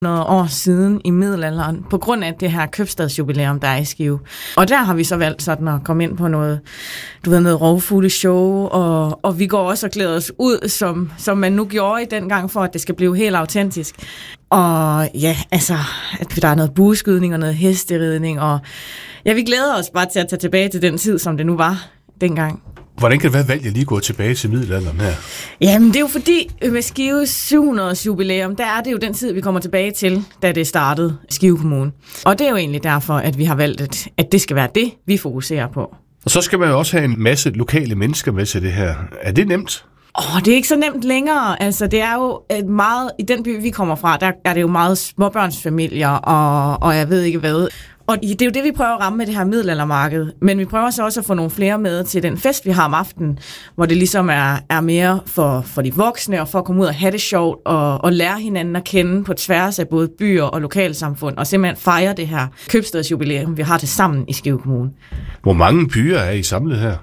år siden i middelalderen, på grund af det her købstadsjubilæum, der er i Skive. Og der har vi så valgt sådan at komme ind på noget, noget rovfugleshow, og vi går også og glæder os ud, som man nu gjorde i dengang, for at det skal blive helt autentisk. Og ja, altså, at der er noget bueskydning og noget hesteridning, og ja, vi glæder os bare til at tage tilbage til den tid, som det nu var dengang. Hvordan kan det være valgt at lige gå tilbage til middelalderen her? Jamen, det er jo fordi, med Skives 700-års jubilæum, der er det jo den tid, vi kommer tilbage til, da det startede Skive Kommune. Og det er jo egentlig derfor, at vi har valgt, at det skal være det, vi fokuserer på. Og så skal man jo også have en masse lokale mennesker med til det her. Er det nemt? Det er ikke så nemt længere. Altså, det er jo meget, i den by, vi kommer fra, der er det jo meget småbørnsfamilier, og jeg ved ikke hvad. Og det er jo det, vi prøver at ramme med det her middelaldermarked. Men vi prøver så også at få nogle flere med til den fest, vi har om aftenen, hvor det ligesom er mere for de voksne, og for at komme ud og have det sjovt, og lære hinanden at kende på tværs af både byer og lokalsamfund, og simpelthen fejre det her købstadsjubilæum, vi har det sammen i Skive Kommune. Hvor mange byer er I samlet her?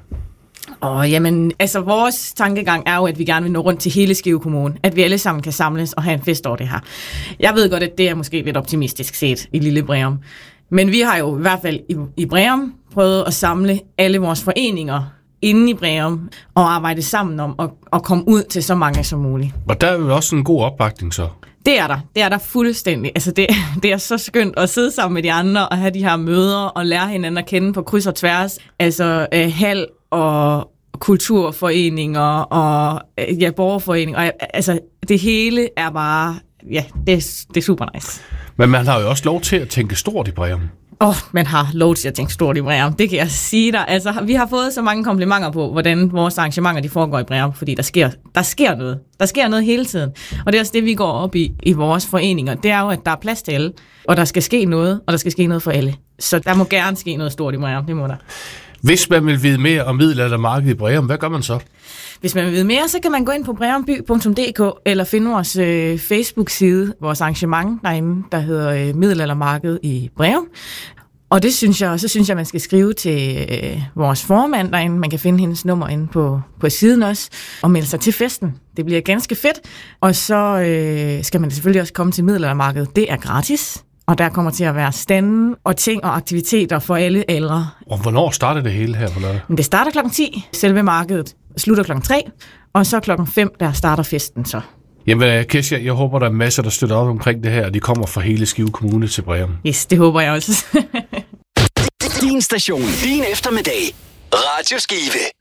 Jamen, altså vores tankegang er jo, at vi gerne vil nå rundt til hele Skive Kommune. At vi alle sammen kan samles og have en fest over det her. Jeg ved godt, at det er måske lidt optimistisk set i Lille Breum. Men vi har jo i hvert fald i Breum prøvet at samle alle vores foreninger inde i Breum og arbejde sammen om at komme ud til så mange som muligt. Og der er jo også en god opbakning så? Det er der fuldstændig. Altså det er så skønt at sidde sammen med de andre og have de her møder og lære hinanden at kende på kryds og tværs. Altså hal og kulturforeninger og borgerforeninger. Altså det hele er bare, ja, det er super nice. Men man har jo også lov til at tænke stort i Breum. Man har lov til at tænke stort i Breum. Det kan jeg sige dig. Altså, vi har fået så mange komplimenter på, hvordan vores arrangementer de foregår i Breum, fordi der sker noget. Der sker noget hele tiden. Og det er også det, vi går op i vores foreninger. Det er jo, at der er plads til alle, og der skal ske noget, og der skal ske noget for alle. Så der må gerne ske noget stort i Breum. Det må der. Hvis man vil vide mere om middelaldermarkedet i Breum, hvad gør man så? Hvis man vil vide mere, så kan man gå ind på breumby.dk eller finde vores Facebook-side, vores arrangement derinde, der hedder Middelaldermarkedet i Breum. Og det synes jeg, man skal skrive til vores formand derinde. Man kan finde hendes nummer inde på siden også, og melde sig til festen. Det bliver ganske fedt. Og så skal man selvfølgelig også komme til Middelaldermarkedet. Det er gratis. Og der kommer til at være stande og ting og aktiviteter for alle aldre. Og hvornår starter det hele her? Det starter 10:00, selve markedet slutter 3:00, og så 5:00, der starter festen så. Jamen, Kesha, jeg håber, der er masser, der støtter op omkring det her, og de kommer fra hele Skive Kommune til Breum. Yes, det håber jeg også. Din station, din eftermiddag. Radio Skive.